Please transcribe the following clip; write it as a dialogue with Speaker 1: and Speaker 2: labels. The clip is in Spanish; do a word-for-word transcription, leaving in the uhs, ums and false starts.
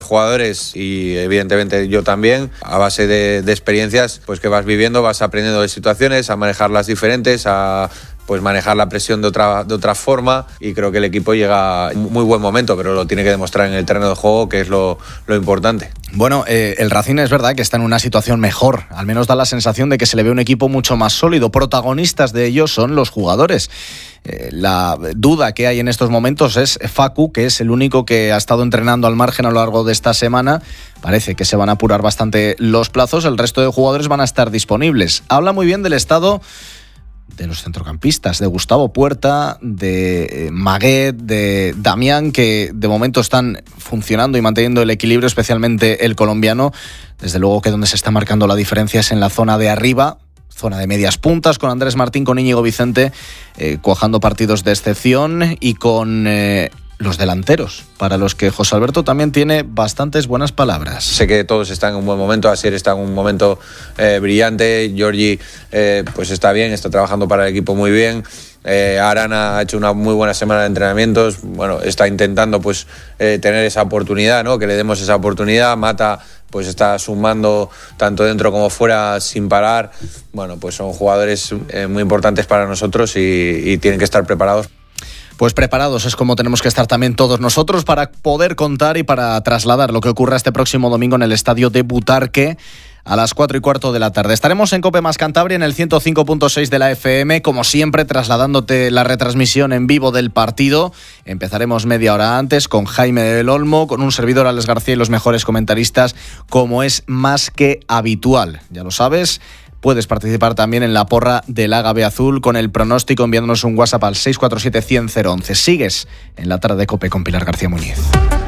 Speaker 1: jugadores y evidentemente yo también, a base de, de experiencias pues que vas viviendo, vas aprendiendo de situaciones, a manejarlas diferentes, a pues manejar la presión de otra, de otra forma, y creo que el equipo llega a un muy buen momento, pero lo tiene que demostrar en el terreno de juego, que es lo, lo importante.
Speaker 2: Bueno, eh, el Racing es verdad que está en una situación mejor, al menos da la sensación de que se le ve un equipo mucho más sólido. Protagonistas de ello son los jugadores. Eh, la duda que hay en estos momentos es Facu, que es el único que ha estado entrenando al margen a lo largo de esta semana. Parece que se van a apurar bastante los plazos, el resto de jugadores van a estar disponibles. Habla muy bien del estado de los centrocampistas, de Gustavo Puerta, de Maguet, de Damián, que de momento están funcionando y manteniendo el equilibrio, especialmente el colombiano. Desde luego que donde se está marcando la diferencia es en la zona de arriba, zona de medias puntas, con Andrés Martín, con Íñigo Vicente, eh, cuajando partidos de excepción, y con eh, los delanteros, para los que José Alberto también tiene bastantes buenas palabras.
Speaker 1: Sé que todos están en un buen momento, Asier está en un momento eh, brillante, Giorgi eh, pues está bien, está trabajando para el equipo muy bien. Eh, Arana ha hecho una muy buena semana de entrenamientos, bueno, está intentando pues eh, tener esa oportunidad, ¿no? Que le demos esa oportunidad. Mata pues está sumando tanto dentro como fuera sin parar. Bueno, pues son jugadores eh, muy importantes para nosotros y, y tienen que estar preparados.
Speaker 2: Pues preparados es como tenemos que estar también todos nosotros para poder contar y para trasladar lo que ocurra este próximo domingo en el estadio de Butarque a las cuatro y cuarto de la tarde. Estaremos en Cope Más Cantabria en el ciento cinco punto seis de la F M, como siempre trasladándote la retransmisión en vivo del partido. Empezaremos media hora antes con Jaime del Olmo, con un servidor Alex García y los mejores comentaristas, como es más que habitual. Ya lo sabes. Puedes participar también en la porra del Ágave Azul con el pronóstico enviándonos un WhatsApp al seis cuatro siete, cien, cero once. Sigues en la tarde de COPE con Pilar García Muñiz.